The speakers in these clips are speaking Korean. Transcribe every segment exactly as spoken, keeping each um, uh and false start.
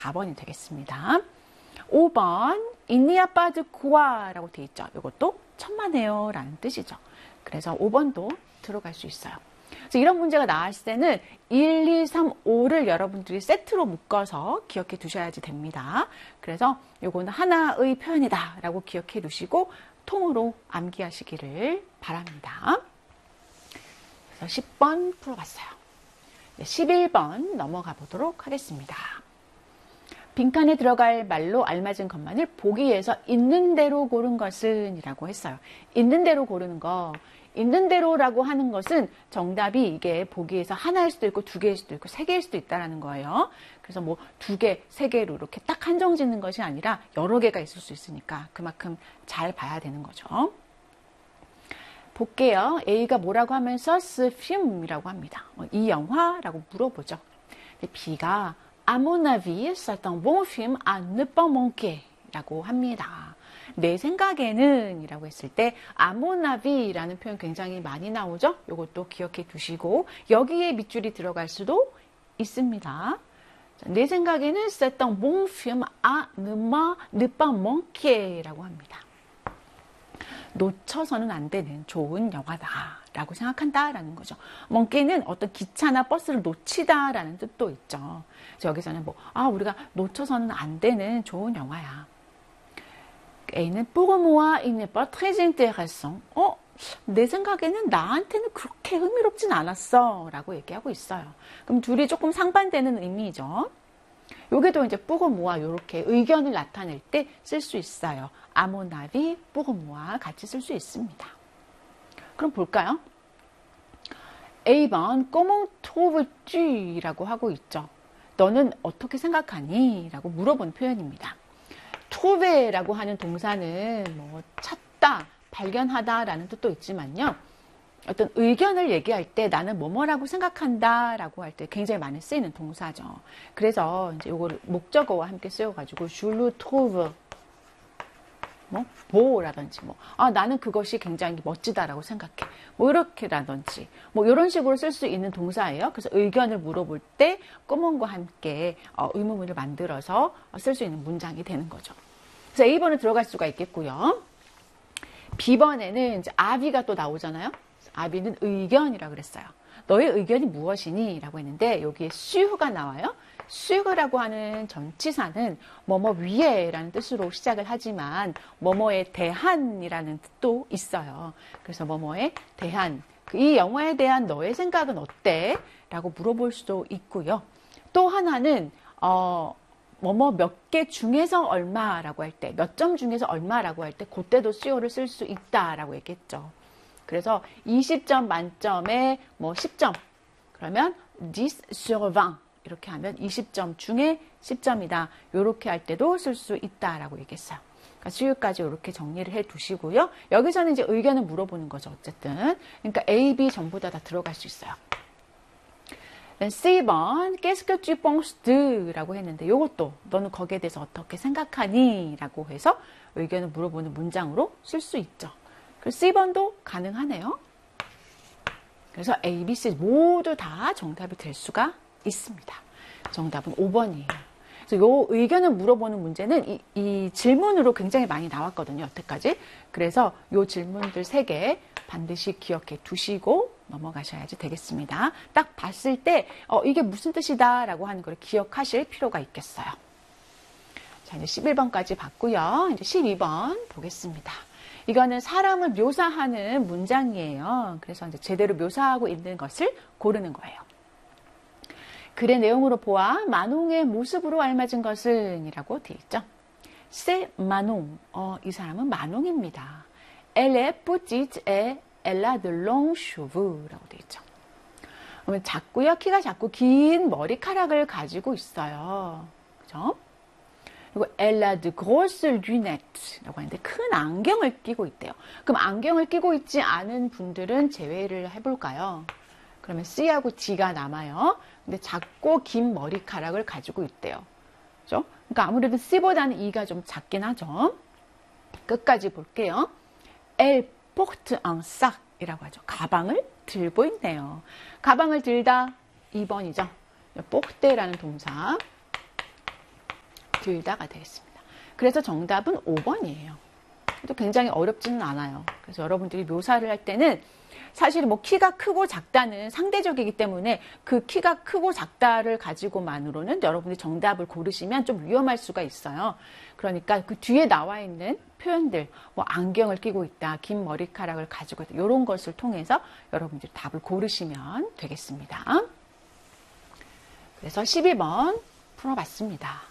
사 번이 되겠습니다. 오 번 이니아 빠드 쿠아 라고 되어 있죠. 이것도 천만에요 라는 뜻이죠. 그래서 오 번도 들어갈 수 있어요. 그래서 이런 문제가 나왔을 때는 일, 이, 삼, 오를 여러분들이 세트로 묶어서 기억해 두셔야지 됩니다. 그래서 이거는 하나의 표현이다 라고 기억해 두시고 통으로 암기하시기를 바랍니다. 그래서 십 번 풀어봤어요. 십일 번 넘어가 보도록 하겠습니다. 빈칸에 들어갈 말로 알맞은 것만을 보기에서 있는 대로 고른 것은 이라고 했어요. 있는 대로 고르는 거. 있는 대로라고 하는 것은 정답이 이게 보기에서 하나일 수도 있고 두 개일 수도 있고 세 개일 수도 있다는 거예요. 그래서 뭐 두 개, 세 개로 이렇게 딱 한정 짓는 것이 아니라 여러 개가 있을 수 있으니까 그만큼 잘 봐야 되는 거죠. 볼게요. A가 뭐라고 하면서 ce film이라고 합니다. 이 영화라고 물어보죠. B가 à mon avis, c'est un bon film à ne pas manquer 라고 합니다. 내 생각에는 이라고 했을 때 à mon avis 라는 표현 굉장히 많이 나오죠. 이것도 기억해 두시고 여기에 밑줄이 들어갈 수도 있습니다. 내 생각에는 c'est un bon film à ne pas manquer 라고 합니다. 놓쳐서는 안 되는 좋은 영화다 라고 생각한다 라는 거죠. manquer는 어떤 기차나 버스를 놓치다 라는 뜻도 있죠. 그래서 여기서는 뭐, 아, 우리가 놓쳐서는 안 되는 좋은 영화야. A는 pour moi, il n'est pas très intéressant. 어? 내 생각에는 나한테는 그렇게 흥미롭진 않았어 라고 얘기하고 있어요. 그럼 둘이 조금 상반되는 의미죠. 요게도 이제 pour moi 이렇게 의견을 나타낼 때 쓸 수 있어요. à mon avis, pour moi 같이 쓸 수 있습니다. 그럼 볼까요? A 번 comment trouves-tu? 라고 하고 있죠. 너는 어떻게 생각하니? 라고 물어본 표현입니다. trouver라고 하는 동사는 뭐 찾다, 발견하다 라는 뜻도 있지만요. 어떤 의견을 얘기할 때 나는 뭐뭐라고 생각한다 라고 할 때 굉장히 많이 쓰이는 동사죠. 그래서 이제 이거를 목적어와 함께 쓰여가지고 je le trouve 뭐 beau라든지 뭐 아 나는 그것이 굉장히 멋지다라고 생각해. 뭐 이렇게라든지 뭐 이런 식으로 쓸 수 있는 동사예요. 그래서 의견을 물어볼 때 command과 함께 어, 의문문을 만들어서 쓸 수 있는 문장이 되는 거죠. 그래서 A 번을 들어갈 수가 있겠고요. B 번에는 이제 아비가 또 나오잖아요. 아비는 의견이라 그랬어요. 너의 의견이 무엇이니? 라고 했는데 여기에 수가 나와요. 수라고 하는 전치사는 뭐뭐 위에 라는 뜻으로 시작을 하지만 뭐뭐에 대한이라는 뜻도 있어요. 그래서 뭐뭐에 대한 이 영화에 대한 너의 생각은 어때? 라고 물어볼 수도 있고요. 또 하나는 어, 뭐뭐 몇 개 중에서 얼마라고 할 때 몇 점 중에서 얼마라고 할 때 그때도 수요를 쓸 수 있다라고 얘기했죠. 그래서 이십 점 만점에 뭐 십 점 그러면 dix sur vingt 이렇게 하면 이십 점 중에 십 점이다. 이렇게 할 때도 쓸 수 있다라고 얘기했어요. 그러니까 수요까지 이렇게 정리를 해 두시고요. 여기서는 이제 의견을 물어보는 거죠. 어쨌든. 그러니까 A, B 전부 다 다 들어갈 수 있어요. C 번 qu'est-ce que tu penses de? 라고 했는데 이것도 너는 거기에 대해서 어떻게 생각하니? 라고 해서 의견을 물어보는 문장으로 쓸 수 있죠. 그리고 C 번도 가능하네요. 그래서 A, B, C 모두 다 정답이 될 수가 있습니다. 정답은 오 번이에요. 그래서 이 의견을 물어보는 문제는 이, 이 질문으로 굉장히 많이 나왔거든요. 여태까지. 그래서 이 질문들 세 개 반드시 기억해 두시고 넘어가셔야지 되겠습니다. 딱 봤을 때 어, 이게 무슨 뜻이다 라고 하는 걸 기억하실 필요가 있겠어요. 자, 이제 십일 번까지 봤고요. 이제 십이 번 보겠습니다. 이거는 사람을 묘사하는 문장이에요. 그래서 이제 제대로 묘사하고 있는 것을 고르는 거예요. 글의 내용으로 보아 마농의 모습으로 알맞은 것은 이라고 되어 있죠. C'est Manon. 어, 이 사람은 마농입니다. Elle est petite et elle a de longs cheveux 라고 되어 있죠. 그러면 작고요. 키가 작고 긴 머리카락을 가지고 있어요. 그죠? 그리고 elle a de grosses lunettes 라고 하는데 큰 안경을 끼고 있대요. 그럼 안경을 끼고 있지 않은 분들은 제외를 해볼까요? 그러면 C하고 D가 남아요. 근데 작고 긴 머리카락을 가지고 있대요. 그죠? 그러니까 아무래도 C보다는 E가 좀 작긴 하죠. 끝까지 볼게요. Elle porte un sac 이라고 하죠. 가방을 들고 있네요. 가방을 들다 이 번이죠. porte라는 동사. 둘 다가 되겠습니다. 그래서 정답은 오 번이에요. 또 굉장히 어렵지는 않아요. 그래서 여러분들이 묘사를 할 때는 사실 뭐 키가 크고 작다는 상대적이기 때문에 그 키가 크고 작다를 가지고만으로는 여러분이 정답을 고르시면 좀 위험할 수가 있어요. 그러니까 그 뒤에 나와 있는 표현들, 뭐 안경을 끼고 있다, 긴 머리카락을 가지고 있다, 이런 것을 통해서 여러분들이 답을 고르시면 되겠습니다. 그래서 십이 번 풀어봤습니다.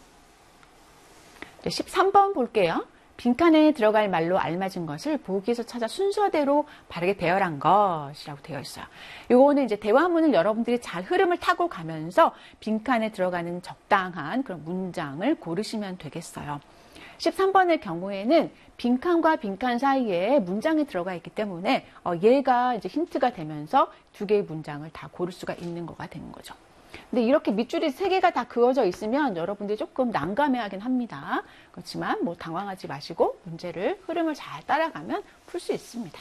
십삼 번 볼게요. 빈칸에 들어갈 말로 알맞은 것을 보기에서 찾아 순서대로 바르게 배열한 것이라고 되어 있어요. 요거는 이제 대화문을 여러분들이 잘 흐름을 타고 가면서 빈칸에 들어가는 적당한 그런 문장을 고르시면 되겠어요. 십삼 번의 경우에는 빈칸과 빈칸 사이에 문장이 들어가 있기 때문에 얘가 이제 힌트가 되면서 두 개의 문장을 다 고를 수가 있는 거가 되는 거죠. 근데 이렇게 밑줄이 세 개가 다 그어져 있으면 여러분들이 조금 난감해하긴 합니다. 그렇지만 뭐 당황하지 마시고 문제를 흐름을 잘 따라가면 풀 수 있습니다.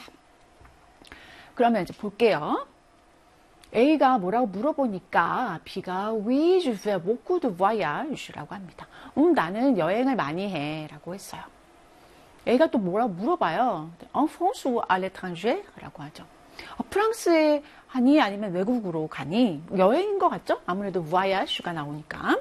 그러면 이제 볼게요. A가 뭐라고 물어보니까 B가 Oui, je fais beaucoup de voyages라고 합니다. 음, 나는 여행을 많이 해 라고 했어요. A가 또 뭐라고 물어봐요. En France ou à l'étranger? 라고 하죠. 어, 프랑스에 하니 아니면 외국으로 가니? 여행인 것 같죠? 아무래도 voyage가 나오니까.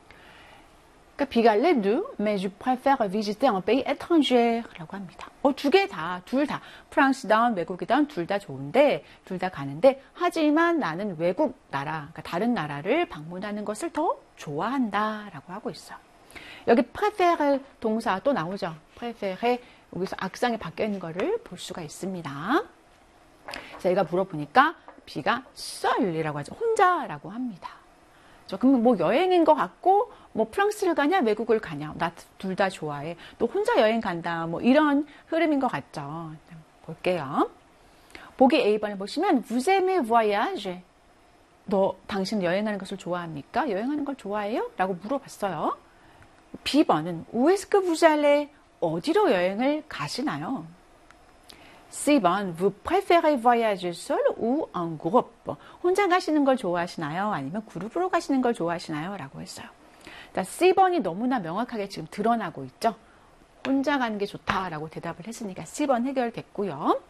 그러니까 B가 les deux, mais je préfère visiter un pays étranger 라고 합니다. 어, 두 개 다, 둘 다. 프랑스든 외국이든 둘 다 좋은데, 둘 다 가는데, 하지만 나는 외국 나라, 그러니까 다른 나라를 방문하는 것을 더 좋아한다 라고 하고 있어요. 여기 préfère 동사 또 나오죠. préfère, 여기서 악상이 바뀌어 있는 거를 볼 수가 있습니다. 저희가 물어보니까 B가 seul이라고 하죠. 혼자라고 합니다. 그러면 뭐 여행인 것 같고 뭐 프랑스를 가냐 외국을 가냐 나 둘 다 좋아해. 또 혼자 여행 간다 뭐 이런 흐름인 것 같죠. 볼게요. 보기 A 번을 보시면 Vous aimez voyager? 너 당신 여행하는 것을 좋아합니까? 여행하는 걸 좋아해요? 라고 물어봤어요. B 번은 Où est-ce que vous allez? 어디로 여행을 가시나요? C 번, vous préférez voyager seul ou en groupe? 혼자 가시는 걸 좋아하시나요? 아니면 그룹으로 가시는 걸 좋아하시나요? 라고 했어요. 자, C 번이 너무나 명확하게 지금 드러나고 있죠. 혼자 가는 게 좋다라고 대답을 했으니까 C 번 해결됐고요.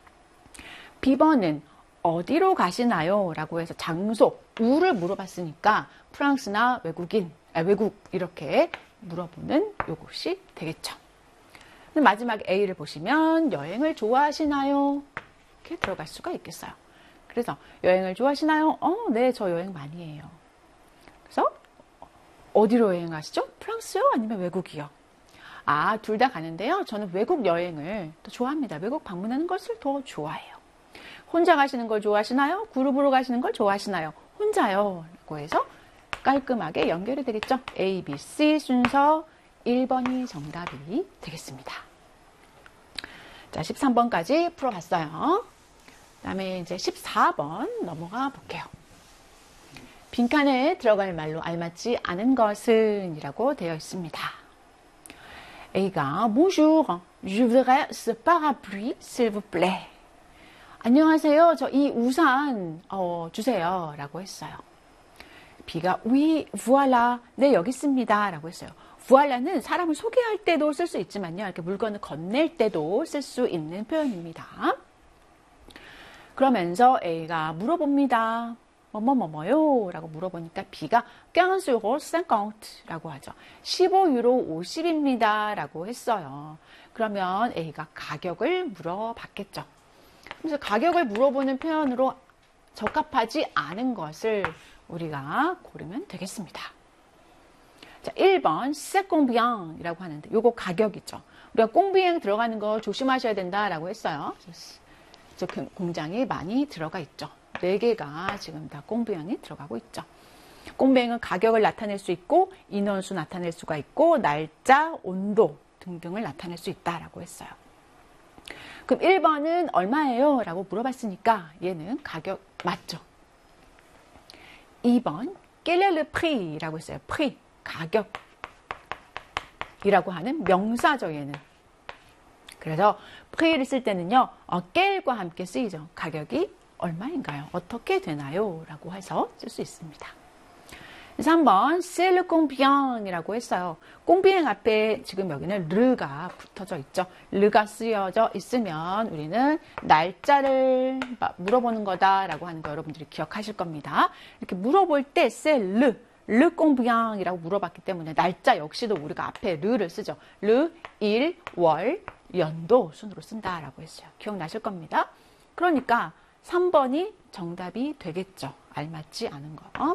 B 번은 어디로 가시나요? 라고 해서 장소, 우를 물어봤으니까 프랑스나 외국인, 아, 외국 이렇게 물어보는 요것이 되겠죠. 마지막 A를 보시면 여행을 좋아하시나요? 이렇게 들어갈 수가 있겠어요. 그래서 여행을 좋아하시나요? 어, 네, 저 여행 많이 해요. 그래서 어디로 여행 가시죠? 프랑스요? 아니면 외국이요? 아, 둘 다 가는데요. 저는 외국 여행을 더 좋아합니다. 외국 방문하는 것을 더 좋아해요. 혼자 가시는 걸 좋아하시나요? 그룹으로 가시는 걸 좋아하시나요? 혼자요. 라고 해서 깔끔하게 연결이 되겠죠. A, B, C 순서 일 번이 정답이 되겠습니다. 자, 십삼 번까지 풀어봤어요. 그 다음에 이제 십사 번 넘어가 볼게요. 빈칸에 들어갈 말로 알맞지 않은 것은 이라고 되어 있습니다. A가 Bonjour, je voudrais ce parapluie, s'il vous plaît. 안녕하세요. 저 이 우산 어, 주세요. 라고 했어요. B가 Oui, voilà. 네, 여기 있습니다. 라고 했어요. voila는 사람을 소개할 때도 쓸 수 있지만요. 이렇게 물건을 건넬 때도 쓸 수 있는 표현입니다. 그러면서 A가 물어봅니다. 뭐뭐뭐뭐요? 라고 물어보니까 B가 quinze euros cinquante 라고 하죠. 십오 유로 오십입니다. 라고 했어요. 그러면 A가 가격을 물어봤겠죠. 그래서 가격을 물어보는 표현으로 적합하지 않은 것을 우리가 고르면 되겠습니다. 자, 일 번 c'est combien 이라고 하는데 요거 가격이죠. 우리가 combien 들어가는 거 조심하셔야 된다라고 했어요. 저 공장이 많이 들어가 있죠. 네 개가 지금 다 combien 들어가고 있죠. combien 가격을 나타낼 수 있고 인원수 나타낼 수가 있고 날짜, 온도 등등을 나타낼 수 있다라고 했어요. 그럼 일 번은 얼마예요? 라고 물어봤으니까 얘는 가격 맞죠. 이 번 quel est le prix? 라고 했어요. prix, 가격이라고 하는 명사죠, 얘는. 그래서 prix를 쓸 때는요, 어, quel과 함께 쓰이죠. 가격이 얼마인가요? 어떻게 되나요? 라고 해서 쓸 수 있습니다. 삼 번 c'est le combien이라고 했어요. 꽁비행 앞에 지금 여기는 르가 붙어져 있죠. 르가 쓰여져 있으면 우리는 날짜를 물어보는 거다라고 하는 거 여러분들이 기억하실 겁니다. 이렇게 물어볼 때 c'est le, le combien이라고 물어봤기 때문에 날짜 역시도 우리가 앞에 르를 쓰죠. 르, 일, 월, 연도 순으로 쓴다라고 했어요. 기억나실 겁니다. 그러니까 삼 번이 정답이 되겠죠. 알맞지 않은 거.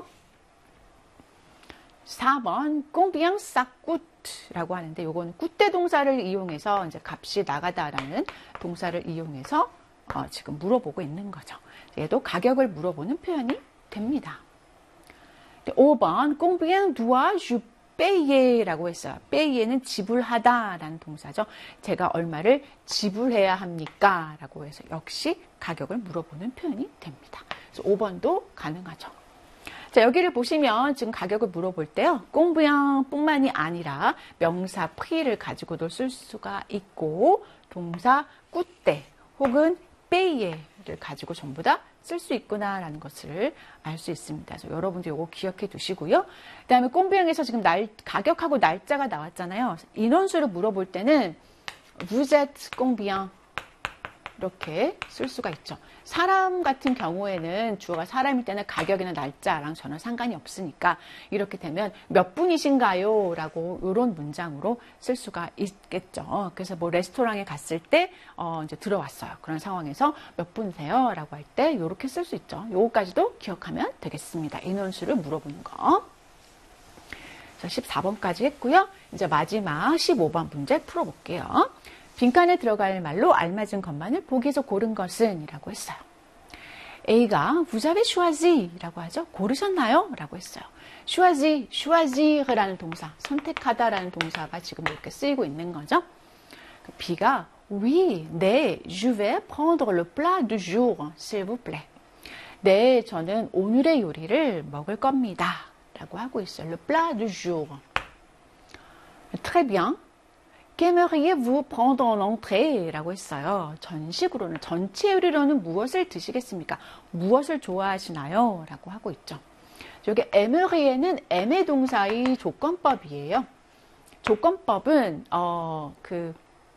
사 번 combien ça coûte라고 하는데 요건 coûte 동사를 이용해서 이제 값이 나가다라는 동사를 이용해서 어, 지금 물어보고 있는 거죠. 얘도 가격을 물어보는 표현이 됩니다. 오 번 combien dois-je payer라고 했어요. payer는 지불하다라는 동사죠. 제가 얼마를 지불해야 합니까? 라고 해서 역시 가격을 물어보는 표현이 됩니다. 그래서 오 번도 가능하죠. 자, 여기를 보시면 지금 가격을 물어볼 때요. 꽁부양 뿐만이 아니라 명사 프리를 가지고도 쓸 수가 있고 동사 꾸때 혹은 빼예를 가지고 전부 다 쓸 수 있구나라는 것을 알 수 있습니다. 그래서 여러분도 이거 기억해 두시고요. 그 다음에 꽁부양에서 지금 날, 가격하고 날짜가 나왔잖아요. 인원수를 물어볼 때는 vous êtes combien 이렇게 쓸 수가 있죠. 사람 같은 경우에는 주어가 사람일 때는 가격이나 날짜랑 전혀 상관이 없으니까 이렇게 되면 몇 분이신가요? 라고 이런 문장으로 쓸 수가 있겠죠. 그래서 뭐 레스토랑에 갔을 때 어 이제 들어왔어요. 그런 상황에서 몇 분이세요? 라고 할 때 이렇게 쓸 수 있죠. 요거까지도 기억하면 되겠습니다. 인원수를 물어보는 거. 십사 번까지 했고요. 이제 마지막 십오 번 문제 풀어볼게요. 빈칸에 들어갈 말로 알맞은 것만을 보기에서 고른 것은 이라고 했어요. A가 vous avez choisi 라고 하죠. 고르셨나요? 라고 했어요. choisi, choisir라는 동사, 선택하다라는 동사가 지금 이렇게 쓰이고 있는 거죠. B가 oui, 네, je vais prendre le plat du jour, s'il vous plaît. 네, 저는 오늘의 요리를 먹을 겁니다. 라고 하고 있어요. Le plat du jour. Très bien. Qu'aimeriez-vous prendre en entrée? 라고 했어요. 전식으로는, 전체 요리로는 무엇을 드시겠습니까? 무엇을 좋아하시나요? 라고 하고 있죠. 여기 aimerie는 aimer 동사의 조건법이에요. 조건법은, 어, 그,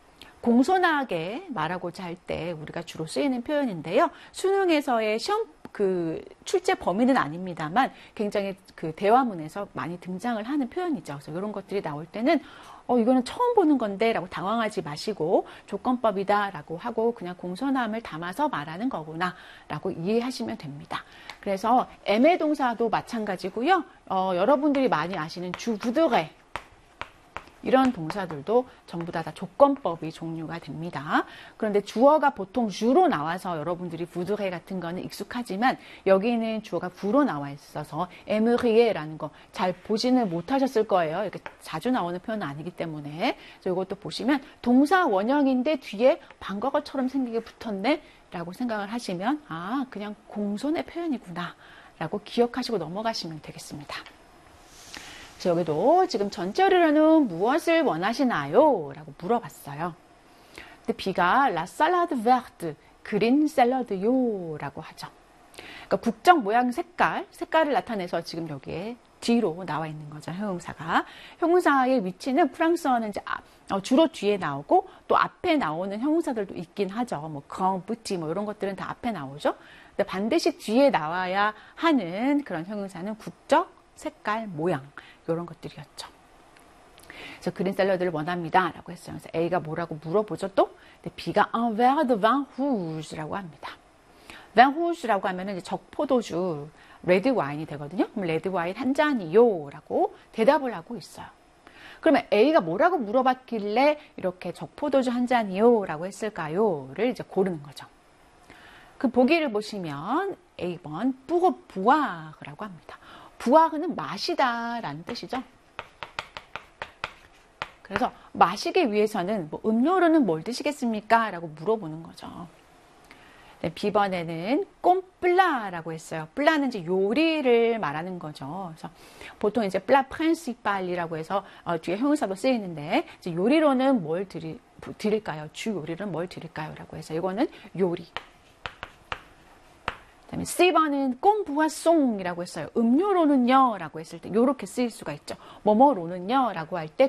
공손하게 말하고자 할 때 우리가 주로 쓰이는 표현인데요. 수능에서의 시험 그 출제 범위는 아닙니다만 굉장히 그 대화문에서 많이 등장을 하는 표현이죠. 그래서 이런 것들이 나올 때는 어 이거는 처음 보는 건데 라고 당황하지 마시고 조건법이다 라고 하고 그냥 공손함을 담아서 말하는 거구나 라고 이해하시면 됩니다. 그래서 aimer 동사도 마찬가지고요. 어, 여러분들이 많이 아시는 주 voudrais 이런 동사들도 전부 다, 다 조건법이 종류가 됩니다. 그런데 주어가 보통 주로 나와서 여러분들이 voudrais 같은 거는 익숙하지만 여기는 주어가 부로 나와 있어서 aimerie라는 거 잘 보지는 못하셨을 거예요. 이렇게 자주 나오는 표현은 아니기 때문에. 그래서 이것도 보시면 동사 원형인데 뒤에 반과거처럼 생기게 붙었네 라고 생각을 하시면 아 그냥 공손의 표현이구나 라고 기억하시고 넘어가시면 되겠습니다. 그래서 여기도 지금 전체 요리로는 무엇을 원하시나요? 라고 물어봤어요. 근데 B가 La salade verte, 그린 샐러드요 라고 하죠. 그러니까 국적 모양 색깔, 색깔을 나타내서 지금 여기에 뒤로 나와 있는 거죠. 형용사가. 형용사의 위치는 프랑스어는 이제 어, 주로 뒤에 나오고 또 앞에 나오는 형용사들도 있긴 하죠. 뭐 grand petit 뭐 이런 것들은 다 앞에 나오죠. 근데 반드시 뒤에 나와야 하는 그런 형용사는 국적, 색깔, 모양 이런 것들이었죠. 그래서 그린 샐러드를 원합니다 라고 했어요. 그래서 A가 뭐라고 물어보죠 또? 근데 B가 un verre de vin rouge라고 합니다. vin rouge라고 하면은 이제 적포도주, 레드 와인이 되거든요. 그럼 레드 와인 한 잔이요 라고 대답을 하고 있어요. 그러면 A가 뭐라고 물어봤길래 이렇게 적포도주 한 잔이요 라고 했을까요?를 이제 고르는 거죠. 그 보기를 보시면 A 번 pour boire라고 합니다. 부아흐는 마시다 라는 뜻이죠. 그래서 마시기 위해서는 뭐 음료로는 뭘 드시겠습니까? 라고 물어보는 거죠. 네, B번에는 꼼플라라고 했어요. 플라는 이제 요리를 말하는 거죠. 그래서 보통 이제 플라 프린시팔이라고 해서 어, 뒤에 형용사도 쓰이는데 이제 요리로는 뭘 드리, 드릴까요? 주 요리로는 뭘 드릴까요? 라고 해서 이거는 요리. 그다음에 십 번은 꼼부아송이라고 했어요. 음료로는요 라고 했을 때 이렇게 쓰일 수가 있죠. 뭐뭐로는요 라고 할 때